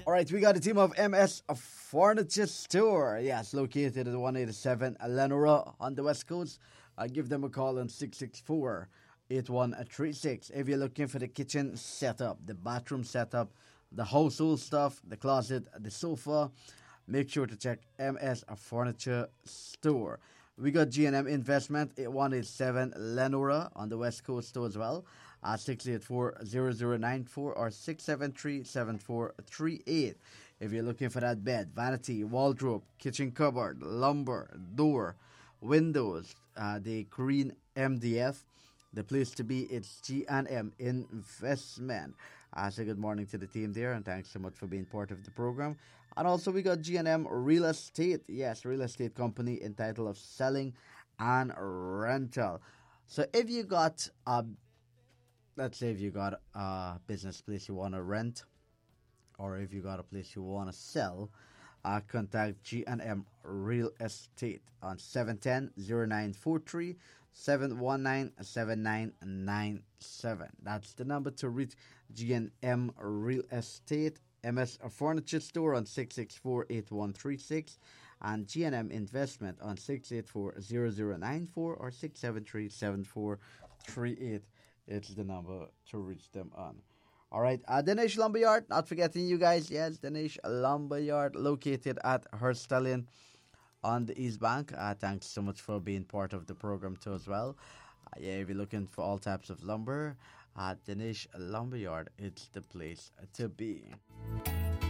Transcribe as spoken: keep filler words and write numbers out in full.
All right, we got a team of M S Furniture Store. Yes, located at one eighty-seven Lenora on the West Coast. Uh, give them a call on six six four, eight one three six if you're looking for the kitchen setup, the bathroom setup, the household stuff, the closet, the sofa. Make sure to check M S Furniture Store. We got G and M Investment at one eighty-seven Lenora on the West Coast too as well. Uh, six eight four, zero zero nine four or six seven three, seven four three eight. If you're looking for that bed, vanity, wardrobe, kitchen cupboard, lumber, door, windows, uh, the Korean M D F, the place to be, it's G and M Investment. I say good morning to the team there, and thanks so much for being part of the program. And also we got G and M Real Estate. Yes, real estate company entitled of selling and rental. So if you got a, let's say if you got a business place you want to rent, or if you got a place you want to sell, uh, contact G and M Real Estate on seven one zero, zero nine four three, seven one nine, seven nine nine seven. That's the number to reach G and M Real Estate. M S Furniture Store on six six four, eight one three six, and G and M Investment on six eight four, zero zero nine four or six seven three, seven four three eight. It's the number to reach them on. All right, uh, Dinesh Lumberyard, not forgetting you guys. Yes, Dinesh Lumberyard, located at Herstallion on the East Bank. Uh, thanks so much for being part of the program too as well. Uh, yeah, if you're looking for all types of lumber, uh, Dinesh Lumberyard, it's the place to be.